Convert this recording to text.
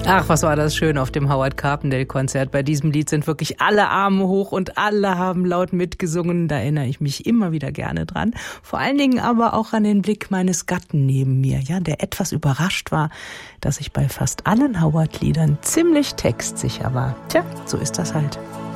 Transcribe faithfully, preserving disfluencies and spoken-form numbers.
Ach, was war das schön auf dem Howard Carpendale-Konzert. Bei diesem Lied sind wirklich alle Arme hoch und alle haben laut mitgesungen. Da erinnere ich mich immer wieder gerne dran. Vor allen Dingen aber auch an den Blick meines Gatten neben mir, ja, der etwas überrascht war, dass ich bei fast allen Howard-Liedern ziemlich textsicher war. Tja, so ist das halt.